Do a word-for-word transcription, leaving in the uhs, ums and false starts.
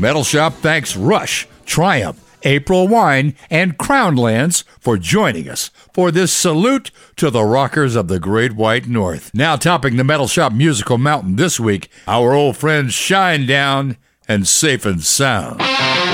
Metal Shop thanks Rush, Triumph, April Wine, and Crownlands for joining us for this salute to the rockers of the Great White North. Now topping the Metal Shop musical mountain this week, our old friends Shinedown and Safe and Sound.